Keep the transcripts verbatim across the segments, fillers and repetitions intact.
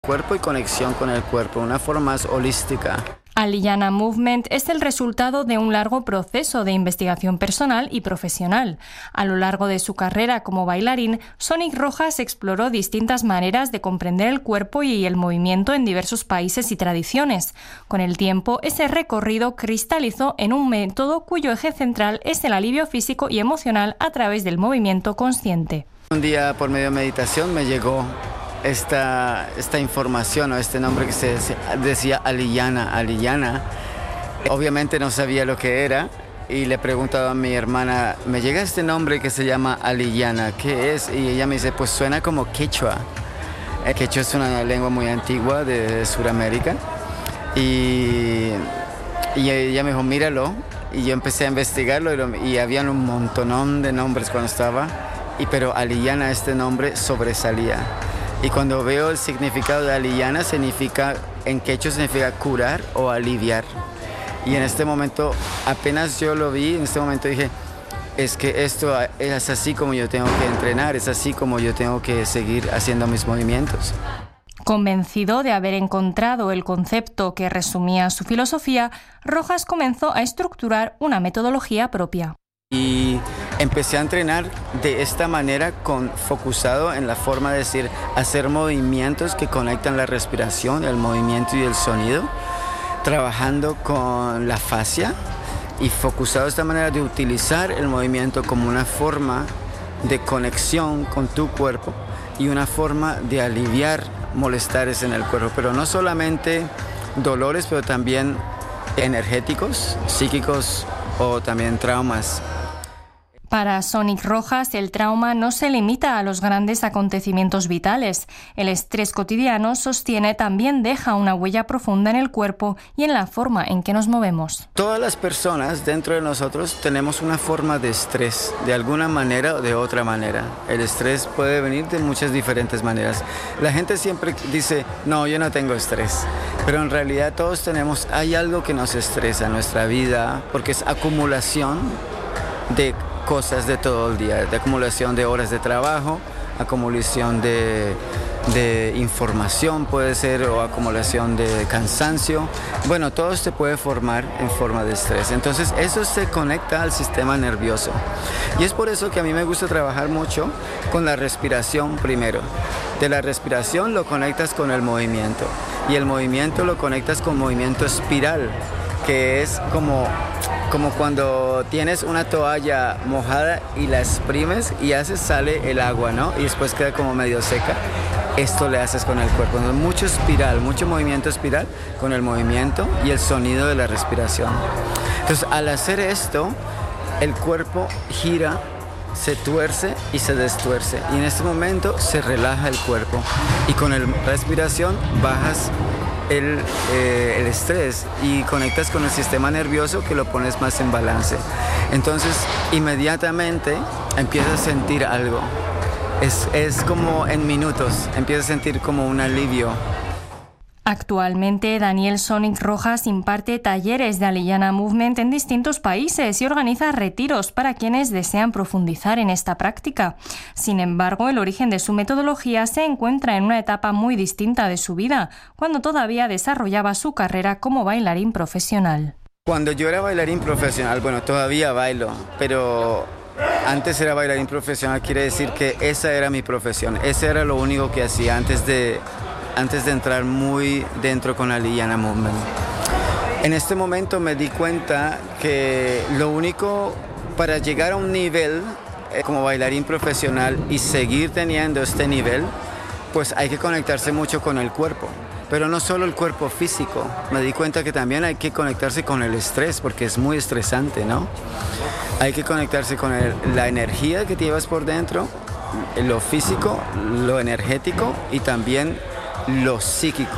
Cuerpo y conexión con el cuerpo, una forma más holística. Aliyana Movement es el resultado de un largo proceso de investigación personal y profesional. A lo largo de su carrera como bailarín, Sonic Rojas exploró distintas maneras de comprender el cuerpo y el movimiento en diversos países y tradiciones. Con el tiempo, ese recorrido cristalizó en un método cuyo eje central es el alivio físico y emocional a través del movimiento consciente. Un día, por medio de meditación, me llegó Esta, esta información o este nombre que se decía, decía Aliyana, Aliyana. Obviamente no sabía lo que era y le preguntaba a mi hermana, me llega este nombre que se llama Aliyana, ¿qué es? Y ella me dice, pues suena como quechua. El quechua es una lengua muy antigua de Sudamérica y, y ella me dijo, míralo. Y yo empecé a investigarlo y, lo, y habían un montonón de nombres cuando estaba, y, pero Aliyana, este nombre sobresalía. Y cuando veo el significado de Aliyana, significa, en quechua significa curar o aliviar. Y en este momento, apenas yo lo vi, en este momento dije, es que esto es así como yo tengo que entrenar, es así como yo tengo que seguir haciendo mis movimientos. Convencido de haber encontrado el concepto que resumía su filosofía, Rojas comenzó a estructurar una metodología propia. Y empecé a entrenar de esta manera, con, focusado en la forma de decir, hacer movimientos que conectan la respiración, el movimiento y el sonido, trabajando con la fascia y focusado de esta manera de utilizar el movimiento como una forma de conexión con tu cuerpo y una forma de aliviar molestares en el cuerpo, pero no solamente dolores, pero también energéticos, psíquicos o también traumas. Para Sonic Rojas, el trauma no se limita a los grandes acontecimientos vitales. El estrés cotidiano, sostiene, también deja una huella profunda en el cuerpo y en la forma en que nos movemos. Todas las personas dentro de nosotros tenemos una forma de estrés, de alguna manera o de otra manera. El estrés puede venir de muchas diferentes maneras. La gente siempre dice, no, yo no tengo estrés. Pero en realidad todos tenemos, hay algo que nos estresa en nuestra vida, porque es acumulación de cosas de todo el día, de acumulación de horas de trabajo, acumulación de, de información puede ser, o acumulación de cansancio. Bueno, todo se puede formar en forma de estrés. Entonces eso se conecta al sistema nervioso. Y es por eso que a mí me gusta trabajar mucho con la respiración primero. De la respiración lo conectas con el movimiento, y el movimiento lo conectas con movimiento espiral, que es como, como cuando tienes una toalla mojada y la exprimes y haces, sale el agua, ¿no? Y después queda como medio seca. Esto le haces con el cuerpo. Entonces, mucho espiral, mucho movimiento espiral con el movimiento y el sonido de la respiración. Entonces, al hacer esto, el cuerpo gira, se tuerce y se destuerce. Y en este momento se relaja el cuerpo. Y con la respiración bajas El, eh, el estrés y conectas con el sistema nervioso, que lo pones más en balance. Entonces inmediatamente empiezas a sentir algo. Es, es como en minutos, empiezas a sentir como un alivio. Actualmente, Daniel Sonic Rojas imparte talleres de Aliyana Movement en distintos países y organiza retiros para quienes desean profundizar en esta práctica. Sin embargo, el origen de su metodología se encuentra en una etapa muy distinta de su vida, cuando todavía desarrollaba su carrera como bailarín profesional. Cuando yo era bailarín profesional, bueno, todavía bailo, pero antes era bailarín profesional, quiere decir que esa era mi profesión, ese era lo único que hacía antes de... antes de entrar muy dentro con Aliyana Movement. En este momento me di cuenta que lo único para llegar a un nivel eh, como bailarín profesional y seguir teniendo este nivel, pues hay que conectarse mucho con el cuerpo. Pero no solo el cuerpo físico, me di cuenta que también hay que conectarse con el estrés, porque es muy estresante, ¿no? Hay que conectarse con el, la energía que llevas por dentro, lo físico, lo energético y también lo psíquico.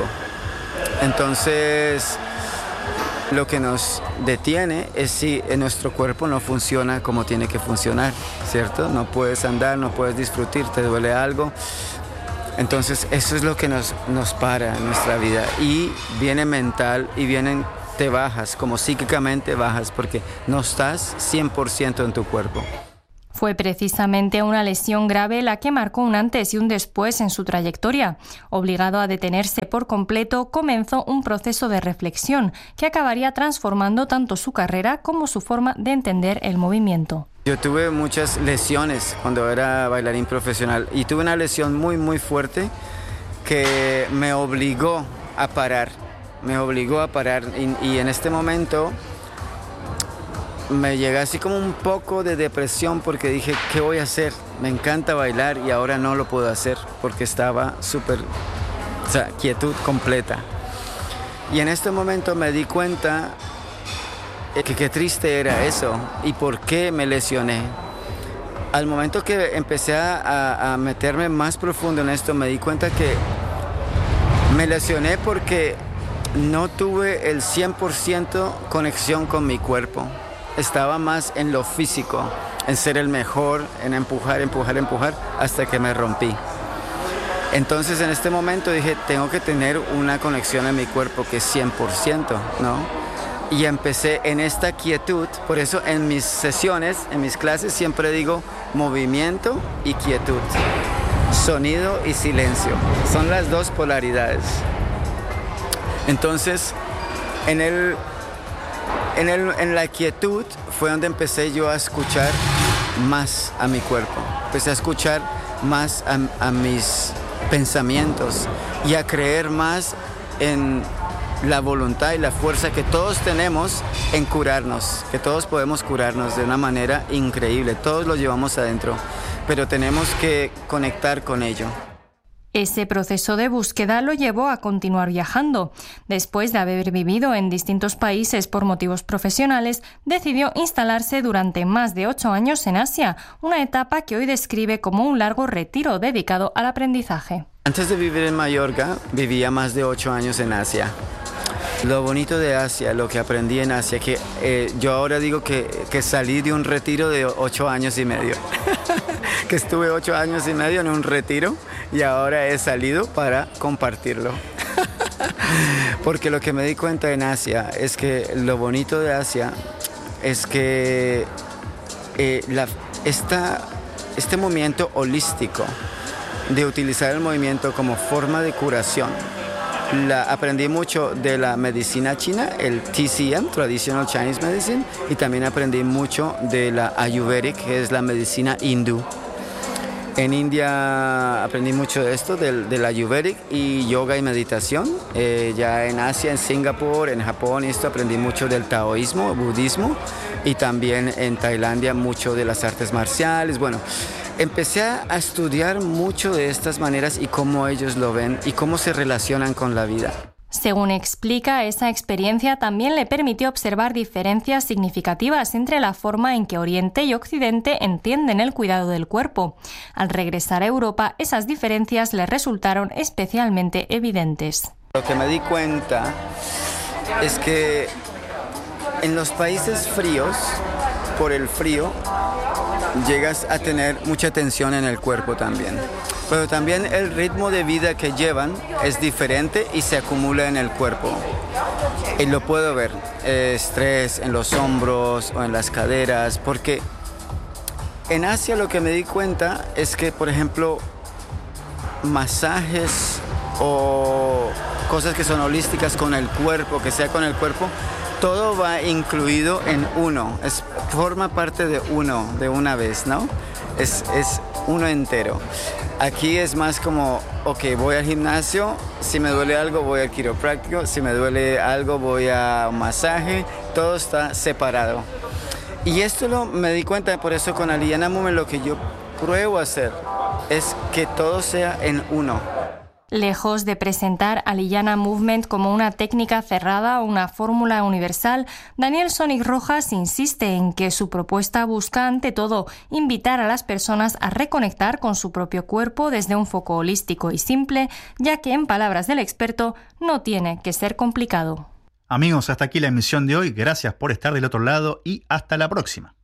Entonces, lo que nos detiene es si nuestro cuerpo no funciona como tiene que funcionar, ¿cierto? No puedes andar, no puedes disfrutar, te duele algo. Entonces, eso es lo que nos, nos para en nuestra vida. Y viene mental y vienen, te bajas, como psíquicamente bajas, porque no estás cien por ciento en tu cuerpo. Fue precisamente una lesión grave la que marcó un antes y un después en su trayectoria. Obligado a detenerse por completo, comenzó un proceso de reflexión que acabaría transformando tanto su carrera como su forma de entender el movimiento. Yo tuve muchas lesiones cuando era bailarín profesional y tuve una lesión muy muy fuerte que me obligó a parar, me obligó a parar y, y en este momento me llegó así como un poco de depresión porque dije, ¿qué voy a hacer? Me encanta bailar y ahora no lo puedo hacer porque estaba súper, o sea, quietud completa. Y en este momento me di cuenta que qué triste era eso y por qué me lesioné. Al momento que empecé a, a meterme más profundo en esto, me di cuenta que me lesioné porque no tuve el cien por ciento conexión con mi cuerpo. Estaba más en lo físico, en ser el mejor, en empujar, empujar, empujar, hasta que me rompí. Entonces en este momento dije, tengo que tener una conexión en mi cuerpo que es cien por ciento, ¿no? Y empecé en esta quietud, por eso en mis sesiones, en mis clases siempre digo movimiento y quietud, sonido y silencio, son las dos polaridades. Entonces, en, el, en, el, en la quietud fue donde empecé yo a escuchar más a mi cuerpo, empecé a escuchar más a, a mis pensamientos y a creer más en la voluntad y la fuerza que todos tenemos en curarnos, que todos podemos curarnos de una manera increíble, todos lo llevamos adentro, pero tenemos que conectar con ello. Ese proceso de búsqueda lo llevó a continuar viajando. Después de haber vivido en distintos países por motivos profesionales, decidió instalarse durante más de ocho años en Asia, una etapa que hoy describe como un largo retiro dedicado al aprendizaje. Antes de vivir en Mallorca, vivía más de ocho años en Asia. Lo bonito de Asia, lo que aprendí en Asia, que eh, yo ahora digo que, que salí de un retiro de ocho años y medio. Que estuve ocho años y medio en un retiro y ahora he salido para compartirlo. Porque lo que me di cuenta en Asia es que lo bonito de Asia es que eh, la, esta, este movimiento holístico de utilizar el movimiento como forma de curación, la aprendí mucho de la medicina china, el T C M, Traditional Chinese Medicine, y también aprendí mucho de la Ayurvedic, que es la medicina hindú. En India aprendí mucho de esto, del, del Ayurvedic y yoga y meditación. Eh, ya en Asia, en Singapur, en Japón, esto aprendí mucho del taoísmo, budismo, y también en Tailandia mucho de las artes marciales. Bueno, empecé a estudiar mucho de estas maneras y cómo ellos lo ven y cómo se relacionan con la vida. Según explica, esa experiencia también le permitió observar diferencias significativas entre la forma en que Oriente y Occidente entienden el cuidado del cuerpo. Al regresar a Europa, esas diferencias le resultaron especialmente evidentes. Lo que me di cuenta es que en los países fríos, por el frío, llegas a tener mucha tensión en el cuerpo también. Pero también el ritmo de vida que llevan es diferente y se acumula en el cuerpo. Y lo puedo ver, eh, estrés en los hombros o en las caderas, porque en Asia lo que me di cuenta es que, por ejemplo, masajes o cosas que son holísticas con el cuerpo, que sea con el cuerpo, todo va incluido en uno, es, forma parte de uno, de una vez, ¿no? Es, es uno entero. Aquí es más como, ok, voy al gimnasio, si me duele algo voy al quiropráctico, si me duele algo voy a un masaje, todo está separado. Y esto lo, me di cuenta, por eso con Aliyana Movement lo que yo pruebo a hacer es que todo sea en uno. Lejos de presentar Aliyana Movement como una técnica cerrada o una fórmula universal, Daniel Sonic Rojas insiste en que su propuesta busca ante todo invitar a las personas a reconectar con su propio cuerpo desde un foco holístico y simple, ya que, en palabras del experto, no tiene que ser complicado. Amigos, hasta aquí la emisión de hoy. Gracias por estar del otro lado y hasta la próxima.